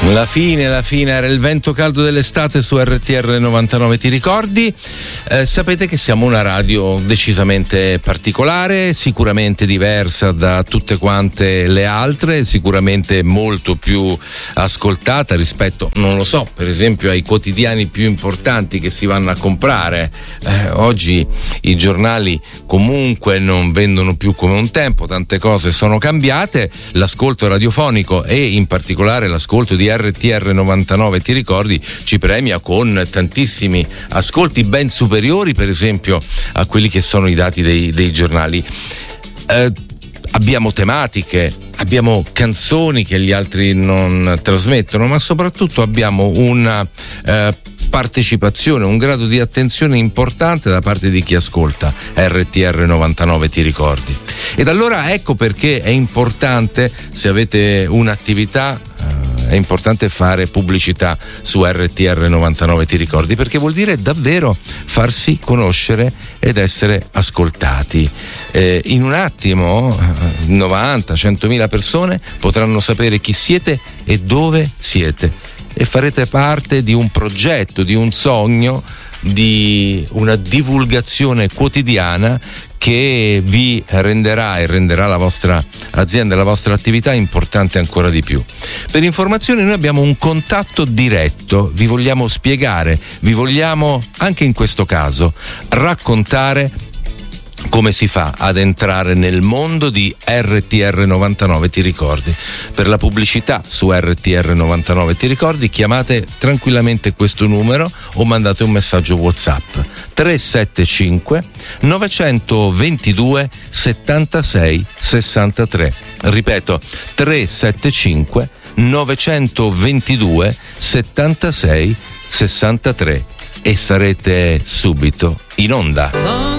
La fine era il vento caldo dell'estate su RTR 99, ti ricordi? Sapete che siamo una radio decisamente particolare, sicuramente diversa da tutte quante le altre, sicuramente molto più ascoltata rispetto, non lo so, per esempio ai quotidiani più importanti che si vanno a comprare. Oggi i giornali comunque non vendono più come un tempo, tante cose sono cambiate, l'ascolto radiofonico e in particolare l'ascolto di RTR 99, ti ricordi, ci premia con tantissimi ascolti ben superiori per esempio a quelli che sono i dati dei giornali. Abbiamo tematiche, abbiamo canzoni che gli altri non trasmettono, ma soprattutto abbiamo una partecipazione, un grado di attenzione importante da parte di chi ascolta RTR 99, ti ricordi. Ed allora ecco perché è importante, se avete un'attività, è importante fare pubblicità su RTR 99, ti ricordi, perché vuol dire davvero farsi conoscere ed essere ascoltati. In un attimo 90-100.000 persone potranno sapere chi siete e dove siete, e farete parte di un progetto, di un sogno, di una divulgazione quotidiana che vi renderà e renderà la vostra azienda e la vostra attività importante ancora di più. Per informazioni noi abbiamo un contatto diretto, vi vogliamo spiegare, vi vogliamo anche in questo caso raccontare come si fa ad entrare nel mondo di RTR 99, ti ricordi. Per la pubblicità su RTR 99, ti ricordi, chiamate tranquillamente questo numero o mandate un messaggio WhatsApp 375 922 76 63. Ripeto, 375 922 76 63 e sarete subito in onda.